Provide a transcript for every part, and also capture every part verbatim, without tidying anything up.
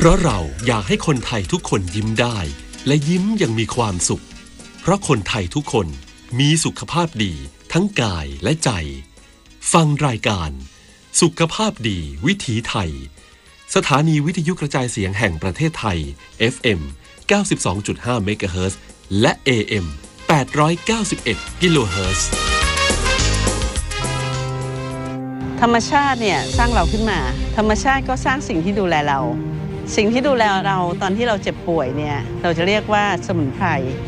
ราะเราอยากให้คนไทยทุกคนยิ้มได้และยิ้มอย่างมีความสุขเพราะคนไทยทุกคนมีสุขภาพดีทั้งกายและใจฟังรายการสุขภาพดีวิถีไทยสถานีวิทยุกระจายเสียงแห่งประเทศไทย เอฟ เอ็ม เก้าสิบสองจุดห้า เมกะเฮิรตซ์และ เอ เอ็ม แปดร้อยเก้าสิบเอ็ด กิโลเฮิรตซ์ธรรมชาติเนี่ยสร้างเราขึ้นมาธรรมชาติก็สร้างสิ่งที่ดูแลเราสิ่งที่ดูแลเราตอนที่เราเจ็บป่วยเนี่ยเราจะเรียกว่าสมุนไพร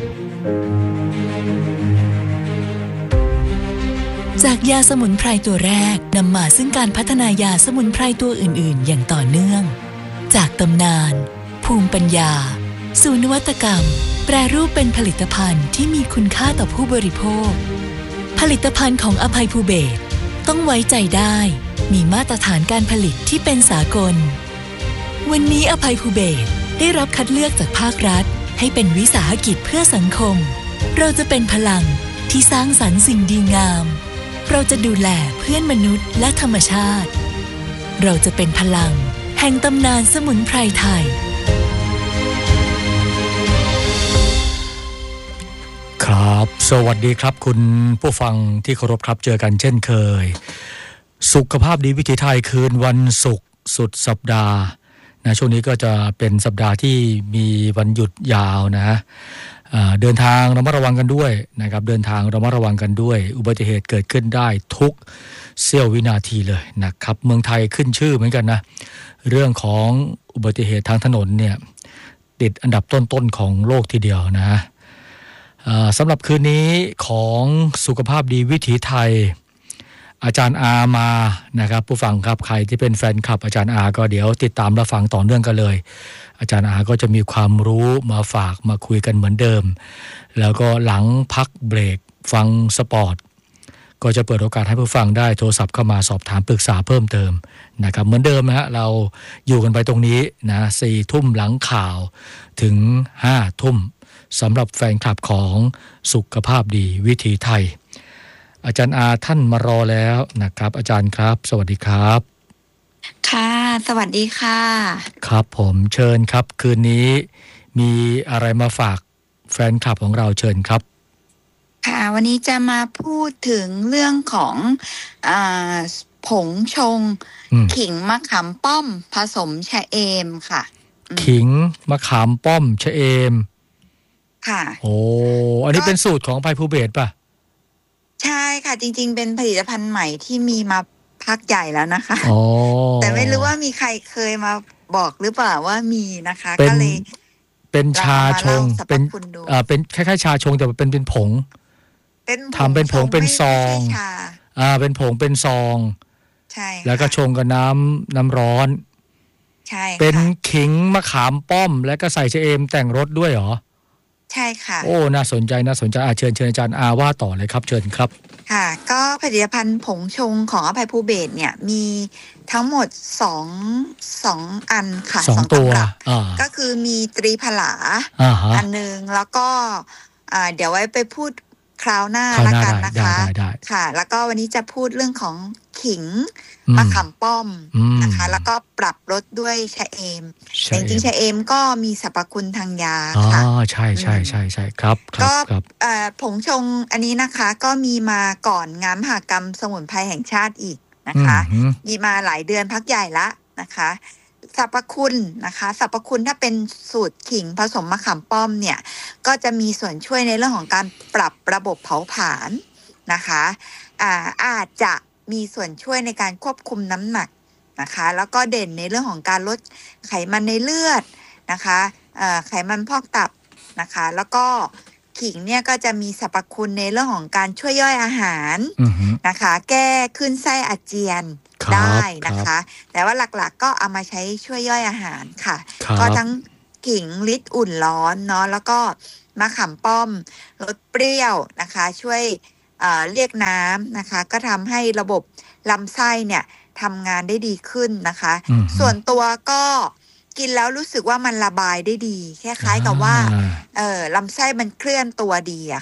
จากยาสมุนไพรตัวแรกนำมาซึ่งการพัฒนายาสมุนไพรตัวอื่นๆอย่างต่อเนื่องจากตำนานภูมิปัญญาสู่นวัตกรรมแปรรูปเป็นผลิตภัณฑ์ที่มีคุณค่าต่อผู้บริโภคผลิตภัณฑ์ของอภัยภูเบศรต้องไว้ใจได้มีมาตรฐานการผลิตที่เป็นสากลวันนี้อภัยภูเบศรได้รับคัดเลือกจากภาครัฐให้เป็นวิสาหกิจเพื่อสังคมเราจะเป็นพลังที่สร้างสรรค์สิ่งดีงามเราจะดูแลเพื่อนมนุษย์และธรรมชาติเราจะเป็นพลังแห่งตำนานสมุนไพรไทยครับสวัสดีครับคุณผู้ฟังที่เคารพครับเจอกันเช่นเคยสุขภาพดีวิถีไทยคืนวันศุกร์สุดสัปดาห์นะช่วงนี้ก็จะเป็นสัปดาห์ที่มีวันหยุดยาวนะฮะเดินทางระมัดระวังกันด้วยนะครับเดินทางระมัดระวังกันด้วยอุบัติเหตุเกิดขึ้นได้ทุกเสี้ยววินาทีเลยนะครับเมืองไทยขึ้นชื่อเหมือนกันนะเรื่องของอุบัติเหตุทางถนนเนี่ยติดอันดับต้นๆของโลกทีเดียวนะสำหรับคืนนี้ของสุขภาพดีวิถีไทยอาจารย์อามานะครับผู้ฟังครับใครที่เป็นแฟนคลับอาจารย์อาก็เดี๋ยวติดตามรับฟังต่อเนื่องกันเลยอาจารย์อาก็จะมีความรู้มาฝากมาคุยกันเหมือนเดิมแล้วก็หลังพักเบรกฟังสปอร์ตก็จะเปิดโอกาสให้ผู้ฟังได้โทรศัพท์เข้ามาสอบถามปรึกษาเพิ่มเติมนะครับเหมือนเดิมนะฮะเราอยู่กันไปตรงนี้นะสี่ทุ่มหลังข่าวถึงห้าทุ่มสำหรับแฟนคลับของสุขภาพดีวิถีไทยอาจารย์อาท่านมารอแล้วนะครับอาจารย์ครับสวัสดีครับค่ะสวัสดีค่ะครับผมเชิญครับคืนนี้มีอะไรมาฝากแฟนคลับของเราเชิญครับค่ะวันนี้จะมาพูดถึงเรื่องของอ่าผงชงขิงมะขามป้อมผสมชะเอมค่ะขิงมะขามป้อมชะเอมค่ะโอ้อันนี้เป็นสูตรของอภัยภูเบศรป่ะใช่ค่ะจริงๆเป็นผลิตภัณฑ์ใหม่ที่มีมาพักใหญ่แล้วนะคะแต่ไม่รู้ว่ามีใครเคยมาบอกหรือเปล่าว่ามีนะคะก็เลยเป็นชาชงเป็นอ่าเป็นคล้ายๆชาชงแต่เป็นเป็นผงทำเป็นผงเป็นซองอ่าเป็นผงเป็นซองใช่แล้วก็ชงกับน้ำน้ำร้อนใช่เป็นขิงมะขามป้อมแล้วก็ใส่ชะเอมแต่งรสด้วยเหรอใช่ค่ะโอ้น่าสนใจน่าสนใจอาเชิญเชิญอาจารย์อาว่าต่อเลยครับเชิญครับค่ะก็ผลิตภัณฑ์ผงชงของอภัยภูเบศรเนี่ยมีทั้งหมดสองสองอันค่ะสองตัวก็คือมีตรีผลาอันนึงแล้วก็เดี๋ยวไว้ไปพูดคราวหน้าละกันนะคะค่ะแล้วก็วันนี้จะพูดเรื่องของขิงมะขามป้อมนะคะแล้วก็ปรับรสด้วยชะเอมจริงๆชะเอมก็มีสรรพคุณทางยาค่ะอ๋อใช่ใช่ใช่ใช่ครับก็ผงชงอันนี้นะคะก็มีมาก่อนงานมหกรรมสมุนไพรแห่งชาติอีกนะคะมีมาหลายเดือนพักใหญ่ละนะคะสรรพคุณนะคะสรรพคุณถ้าเป็นสูตรขิงผสมมะขามป้อมเนี่ยก็จะมีส่วนช่วยในเรื่องของการปรับระบบเผาผลาญนะคะอ่าอาจจะมีส่วนช่วยในการควบคุมน้ำหนักนะคะแล้วก็เด่นในเรื่องของการลดไขมันในเลือดนะคะอ่าไขมันพอกตับนะคะแล้วก็ขิงเนี่ยก็จะมีสรรพคุณในเรื่องของการช่วยย่อยอาหารนะคะแก้คลื่นไส้อาเจียนได้นะคะแต่ว่าหลักๆก็เอามาใช้ช่วยย่อยอาหารค่ะก็ทั้งขิงลิตรอุ่นร้อนเนาะแล้วก็มะขามป้อมลดเปรี้ยวนะคะช่วยเอ่อเรียกน้ำนะคะก็ทำให้ระบบลำไส้เนี่ยทำงานได้ดีขึ้นนะคะส่วนตัวก็กินแล้วรู้สึกว่ามันระบายได้ดีคล้ายๆกับว่าเออลำไส้มันเคลื่อนตัวดีอะค่ะ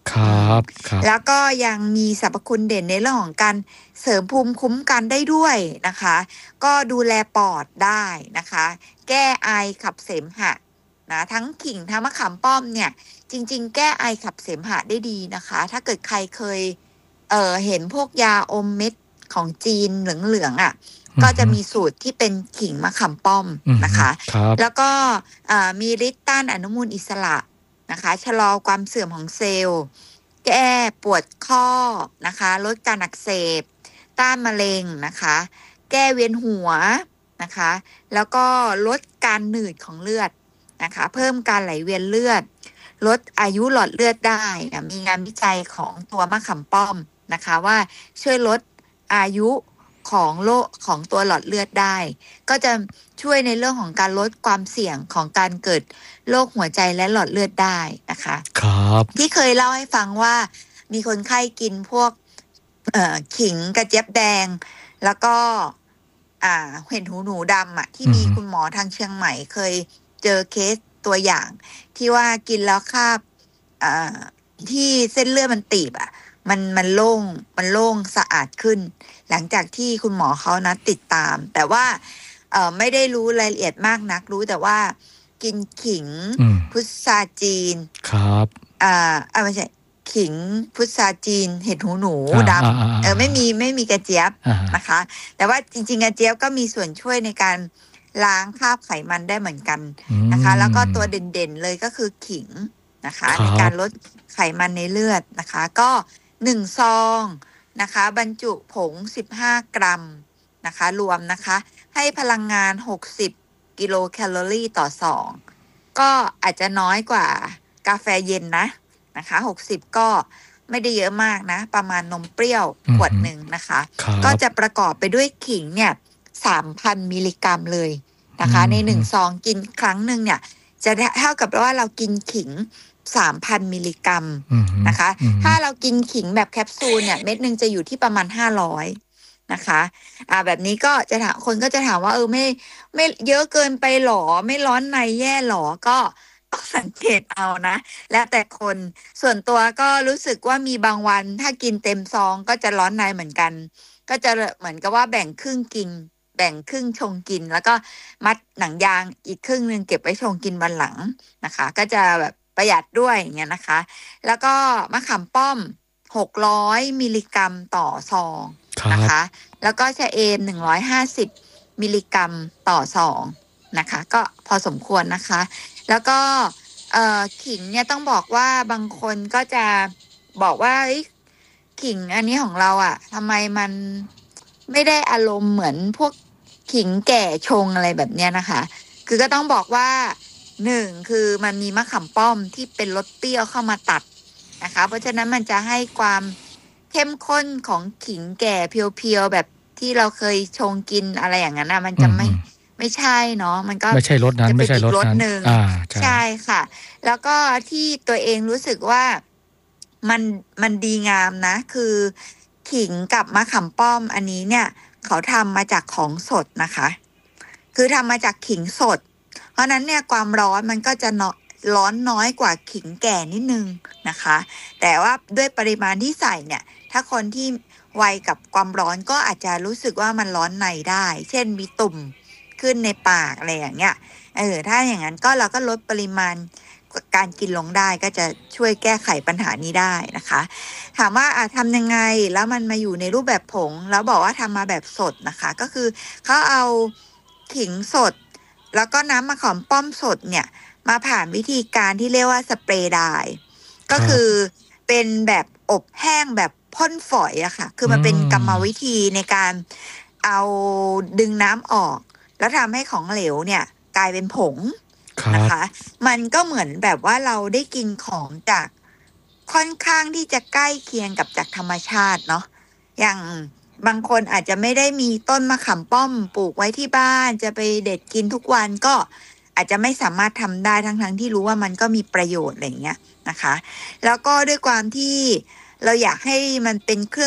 ครับครับแล้วก็ยังมีสรรพคุณเด่นในเรื่องของการเสริมภูมิคุ้มกันได้ด้วยนะคะก็ดูแลปอดได้นะคะแก้ไอขับเสมหะนะทั้งขิงทั้งมะขามป้อมเนี่ยจริงๆแก้ไอขับเสมหะได้ดีนะคะถ้าเกิดใครเคยเอ่อเห็นพวกยาอมเม็ดของจีนเหลืองๆอ่ะก็จะมีสูตรที่เป็นขิงมะขามป้อมนะคะแล้วก็มีฤทธิ์ต้านอนุมูลอิสระนะคะชะลอความเสื่อมของเซลล์แก้ปวดข้อนะคะลดการอักเสบต้านมะเร็งนะคะแก้เวียนหัวนะคะแล้วก็ลดการหนืดของเลือดนะคะเพิ่มการไหลเวียนเลือดลดอายุหลอดเลือดได้นะมีงานวิจัยของตัวมะขามป้อมนะคะว่าช่วยลดอายุของโรคของตัวหลอดเลือดได้ก็จะช่วยในเรื่องของการลดความเสี่ยงของการเกิดโรคหัวใจและหลอดเลือดได้นะคะครับที่เคยเล่าให้ฟังว่ามีคนไข้กินพวกเอ่อขิงกระเจี๊ยบแดงแล้วก็อ่าเห็นหูหนูดำอ่ะที่มีคุณหมอทางเชียงใหม่เคยเจอเคสตัวอย่างที่ว่ากินแล้วคาบอ่าที่เส้นเลือดมันตีบอ่ะมันมันโล่งมันโล่งสะอาดขึ้นหลังจากที่คุณหมอเขานะติดตามแต่ว่าเอ่อไม่ได้รู้รายละเอียดมากนักรู้แต่ว่ากินขิงพุทราจีนครับอ่าอ่าไม่ใช่ขิงพุทราจีนเห็ดหูหนูดำเออไม่มีไม่มีกระเจี๊ยบนะคะแต่ว่าจริงๆกระเจี๊ยบก็มีส่วนช่วยในการล้างคราบไขมันได้เหมือนกันนะคะแล้วก็ตัวเด่นๆเลยก็คือขิงนะคะในการลดไขมันในเลือดนะคะก็หนึ่งซองนะคะบรรจุผงสิบห้ากรัมนะคะรวมนะคะให้พลังงานหกสิบกิโลแคลอรี่ต่อซองก็อาจจะน้อยกว่ากาแฟเย็นนะนะคะหกสิบก็ไม่ได้เยอะมากนะประมาณนมเปรี้ยวขวดหนึ่งนะคะก็จะประกอบไปด้วยขิงเนี่ย สามพัน มิลลิกรัมเลยนะคะในหนึ่งซองกินครั้งหนึ่งเนี่ยจะเท่ากับว่าเรากินขิงสามพัน มิลลิกรัมนะคะถ้าเรากินขิงแบบแคปซูลเนี่ยเม็ดนึงจะอยู่ที่ประมาณห้าร้อยนะคะอ่าแบบนี้ก็จะถามคนก็จะถามว่าเออไม่ไม่เยอะเกินไปหรอไม่ร้อนในแย่หรอก็ต้องสังเกตเอานะแล้วแต่คนส่วนตัวก็รู้สึกว่ามีบางวันถ้ากินเต็มซองก็จะร้อนในเหมือนกันก็จะเหมือนกับว่าแบ่งครึ่งกินแบ่งครึ่งชงกินแล้วก็มัดหนังยางอีกครึ่งนึงเก็บไว้ชงกินวันหลังนะคะก็จะแบบประหยัดด้วยอย่างเงี้ยนะคะแล้วก็มะขามป้อมหกร้อยมิลลิกรัมต่อซองนะคะแล้วก็ชะเอมหนึ่งร้อยห้าสิบมิลลิกรัมต่อซองนะคะก็พอสมควรนะคะแล้วก็เอ่อขิงเนี่ยต้องบอกว่าบางคนก็จะบอกว่าขิงอันนี้ของเราอ่ะทำไมมันไม่ได้อารมณ์เหมือนพวกขิงแก่ชงอะไรแบบเนี้ยนะคะคือก็ต้องบอกว่าหนึ่งคือมันมีมะขามป้อมที่เป็นรสเปรี้ยวเข้ามาตัดนะคะเพราะฉะนั้นมันจะให้ความเข้มข้นของขิงแก่เพียวๆแบบที่เราเคยชงกินอะไรอย่างนั้นนะมันจะไม่ไม่ใช่เนาะมันก็ไม่ใช่รสนั้นไม่ใช่รสนั้นนึงใช่ค่ะแล้วก็ที่ตัวเองรู้สึกว่ามันมันดีงามนะคือขิงกับมะขามป้อมอันนี้เนี่ยเขาทำมาจากของสดนะคะคือทำมาจากขิงสดเพราะนั้นเนี่ยความร้อนมันก็จะเนาะร้อนน้อยกว่าขิงแก่นิดนึงนะคะแต่ว่าด้วยปริมาณที่ใส่เนี่ยถ้าคนที่ไวกับความร้อนก็อาจจะรู้สึกว่ามันร้อนในได้เช่นมีตุ่มขึ้นในปากอะไรอย่างเงี้ยเออถ้าอย่างนั้นก็เราก็ลดปริมาณการกินลงได้ก็จะช่วยแก้ไขปัญหานี้ได้นะคะถามว่าอ่ะทำยังไงแล้วมันมาอยู่ในรูปแบบผงแล้วบอกว่าทำมาแบบสดนะคะก็คือเขาเอาขิงสดแล้วก็น้ำมะขามป้อมสดเนี่ยมาผ่านวิธีการที่เรียกว่าสเปรย์ไดร์ก็คือเป็นแบบอบแห้งแบบพ่นฝอยอะค่ะคือมันเป็นกรรมวิธีในการเอาดึงน้ำออกแล้วทำให้ของเหลวเนี่ยกลายเป็นผงนะคะมันก็เหมือนแบบว่าเราได้กินของจากค่อนข้างที่จะใกล้เคียงกับจากธรรมชาติเนาะอย่างบางคนอาจจะไม่ได้มีต้นมะขามป้อมปลูกไว้ที่บ้านจะไปเด็ดกินทุกวันก็อาจจะไม่สามารถทำได้ทั้งๆที่รู้ว่ามันก็มีประโยชน์อะไรอย่างเงี้ยนะคะแล้วก็ด้วยความที่เราอยากให้มันเป็นเครื่อง